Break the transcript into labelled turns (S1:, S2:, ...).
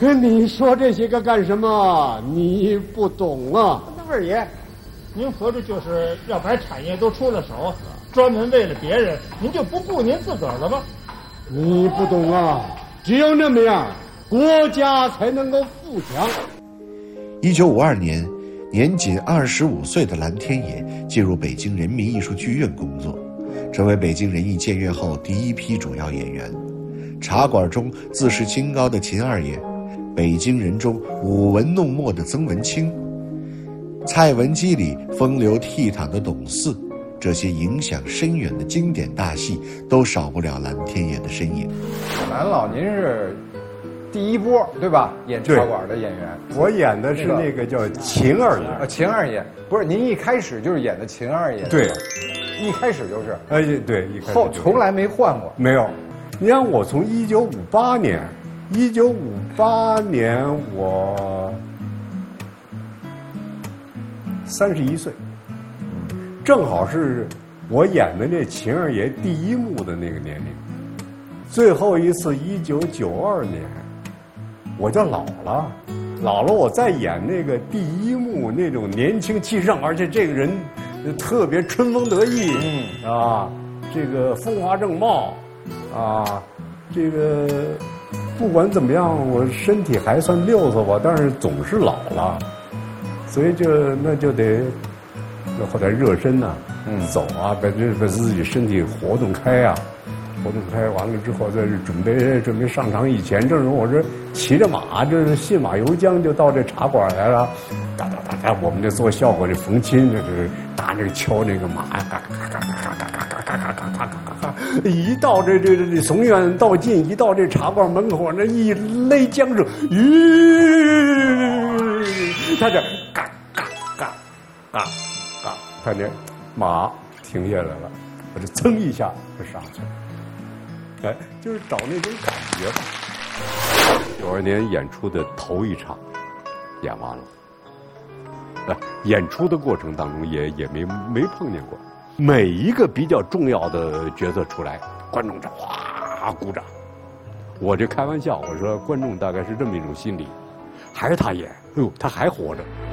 S1: 跟你说这些个干什么？你不懂啊。
S2: 那二爷，您合着就是要把产业都出了手，专门为了别人，您就不顾您自个儿了吗？
S1: 你不懂啊，只有那么样，国家才能够富强。
S3: 1952年，年仅25岁的蓝天野进入北京人民艺术剧院工作，成为北京人艺建院后第一批主要演员。茶馆中自视清高的秦二爷，北京人中舞文弄墨的曾文清，蔡文姬里风流倜傥的董四，这些影响深远的经典大戏都少不了蓝天野的身影。
S4: 蓝老，您是第一波对吧？演茶馆的演员。
S5: 我演的是那个叫秦二爷。
S4: 秦二爷不是您一开始就是演的秦二爷？
S5: 对，
S4: 一开始就是。
S5: 对，一开始
S4: 后从来没换过。
S5: 没有，你看我从1958年我31岁，正好是我演的那秦二爷第一幕的那个年龄。最后一次1992年，我就老了，我再演那个第一幕那种年轻气盛，而且这个人特别春风得意，这个风华正茂，这个不管怎么样，我身体还算溜索吧，但是总是老了，所以那就得后来热身呐，走啊，把自己身体活动开啊。活动开完了之后，再准备上场以前，正如我这骑着马，这是信马由缰就到这茶馆来了。哒，我们这做效果这冯钦这是打这个敲那个马呀，一到这从远到近，一到这茶馆门口，那一勒缰绳，他这嘎，他这马停下来了，我这噌一下就上去了。就是找那种感觉吧。92年演出的头一场演完了，演出的过程当中也没碰见过。每一个比较重要的角色出来，观众这哗鼓掌。我这开玩笑，我说观众大概是这么一种心理，还是他演，他还活着。